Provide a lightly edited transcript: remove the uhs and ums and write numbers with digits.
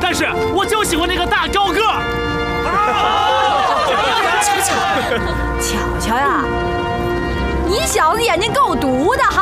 但是我就喜欢那个大高个。 巧巧呀，你小子眼睛够毒的哈！